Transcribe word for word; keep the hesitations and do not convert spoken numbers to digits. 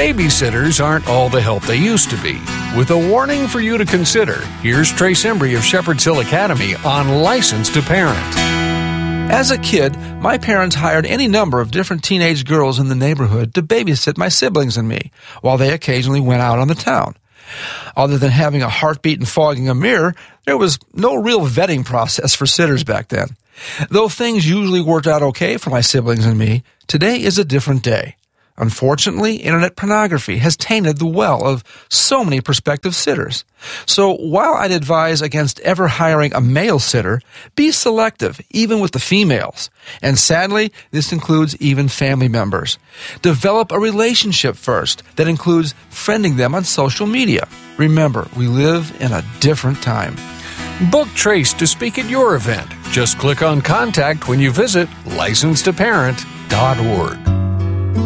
Babysitters aren't all the help they used to be. With a warning for you to consider, here's Trace Embry of Shepherd's Hill Academy on License to Parent. As a kid, my parents hired any number of different teenage girls in the neighborhood to babysit my siblings and me, while they occasionally went out on the town. Other than having a heartbeat and fogging a mirror, there was no real vetting process for sitters back then. Though things usually worked out okay for my siblings and me, today is a different day. Unfortunately, internet pornography has tainted the well of so many prospective sitters. So while I'd advise against ever hiring a male sitter, be selective, even with the females. And sadly, this includes even family members. Develop a relationship first that includes friending them on social media. Remember, we live in a different time. Book Trace to speak at your event. Just click on Contact when you visit license to parent dot org.